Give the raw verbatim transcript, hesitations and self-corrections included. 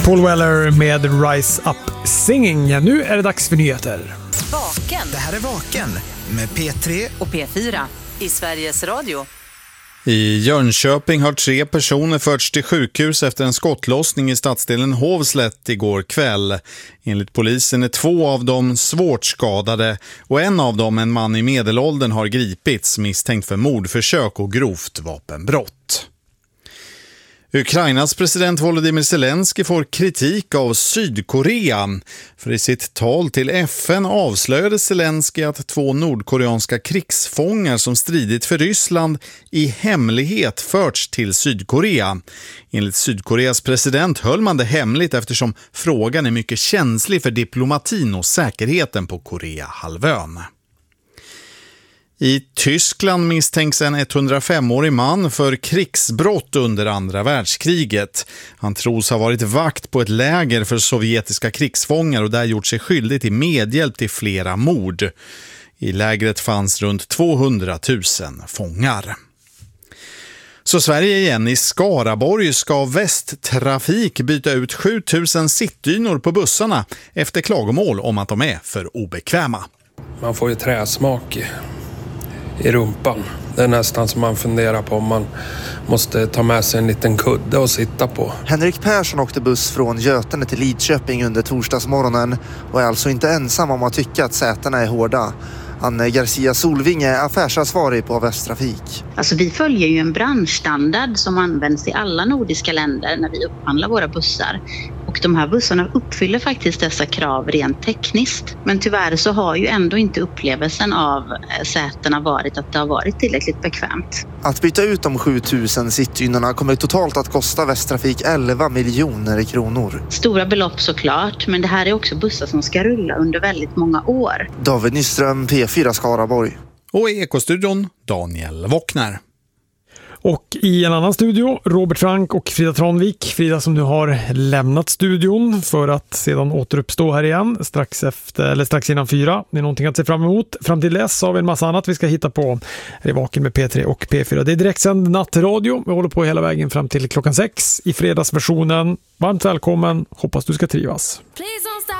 Paul Weller med Rise Up Singing. Nu är det dags för nyheter. Vaken. Det här är Vaken med P tre och P fyra i Sveriges Radio. I Jönköping har tre personer förts till sjukhus efter en skottlossning i stadsdelen Hovslätt igår kväll. Enligt polisen är två av dem svårt skadade och en av dem, en man i medelåldern, har gripits misstänkt för mordförsök och grovt vapenbrott. Ukrainas president Volodymyr Zelensky får kritik av Sydkorea. För i sitt tal till F N avslöjade Zelensky att två nordkoreanska krigsfångar som stridit för Ryssland i hemlighet förts till Sydkorea. Enligt Sydkoreas president höll man det hemligt eftersom frågan är mycket känslig för diplomatin och säkerheten på Koreahalvön. I Tyskland misstänks en hundrafem-årig man för krigsbrott under andra världskriget. Han tros ha varit vakt på ett läger för sovjetiska krigsfångar och där gjort sig skyldig till medhjälp till flera mord. I lägret fanns runt tvåhundratusen fångar. Så Sverige igen. I Skaraborg ska Västtrafik byta ut sjutusen sittdynor på bussarna efter klagomål om att de är för obekväma. Man får ju träsmak i, i rumpan. Det är nästan som man funderar på om man måste ta med sig en liten kudde och sitta på. Henrik Persson åkte buss från Götene till Lidköping under torsdagsmorgonen och är alltså inte ensam om att tycka att sätena är hårda. Anne Garcia Solvinge är affärsansvarig på Västtrafik. Alltså vi följer ju en branschstandard som används i alla nordiska länder när vi upphandlar våra bussar. Och de här bussarna uppfyller faktiskt dessa krav rent tekniskt. Men tyvärr så har ju ändå inte upplevelsen av sätena varit att det har varit tillräckligt bekvämt. Att byta ut de sjutusen sittdynorna kommer totalt att kosta Västtrafik elva miljoner kronor. Stora belopp såklart, men det här är också bussar som ska rulla under väldigt många år. David Nyström, P fyra Skaraborg. Och i Ekostudion, Daniel Wockner. Och i en annan studio, Robert Frank och Frida Tranvik. Frida som nu har lämnat studion för att sedan återuppstå här igen strax efter eller strax innan fyra. Det är någonting att se fram emot. Fram till dess har vi en massa annat vi ska hitta på. Det är Vaken med P tre och P fyra. Det är direktsänd nattradio. Vi håller på hela vägen fram till klockan sex i fredagsversionen. Varmt välkommen. Hoppas du ska trivas.